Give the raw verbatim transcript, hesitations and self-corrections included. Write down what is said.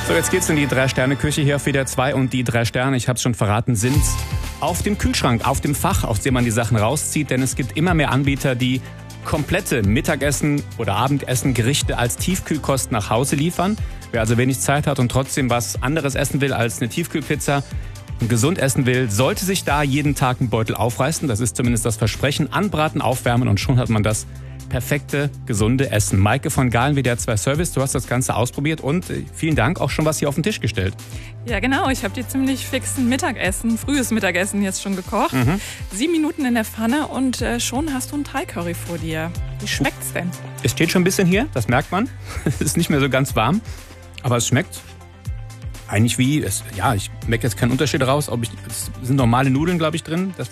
So, jetzt geht's in die Drei-Sterne-Küche hier auf W D R zwei und die drei Sterne, ich habe es schon verraten, sind auf dem Kühlschrank, auf dem Fach, aus dem man die Sachen rauszieht, denn es gibt immer mehr Anbieter, die komplette Mittagessen oder Abendessen Gerichte als Tiefkühlkost nach Hause liefern. Wer also wenig Zeit hat und trotzdem was anderes essen will als eine Tiefkühlpizza und gesund essen will, sollte sich da jeden Tag einen Beutel aufreißen. Das ist zumindest das Versprechen. Anbraten, aufwärmen und schon hat man das perfekte, gesunde Essen. Maike von Gahlen, W D R zwei Service, du hast das Ganze ausprobiert und vielen Dank, auch schon was hier auf den Tisch gestellt. Ja genau, ich habe dir ziemlich fix ein Mittagessen, frühes Mittagessen jetzt schon gekocht. Mhm. Sieben Minuten in der Pfanne und äh, schon hast du ein Thai-Curry vor dir. Wie schmeckt's denn? Es steht schon ein bisschen hier, das merkt man. Es ist nicht mehr so ganz warm, aber es schmeckt eigentlich wie, es, ja, ich merke jetzt keinen Unterschied raus, ob ich, es sind normale Nudeln, glaube ich, drin. Das